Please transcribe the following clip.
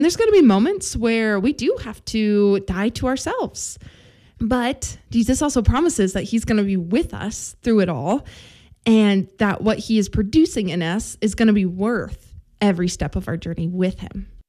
There's going to be moments where we do have to die to ourselves. But Jesus also promises that he's going to be with us through it all, and that what he is producing in us is going to be worth every step of our journey with him.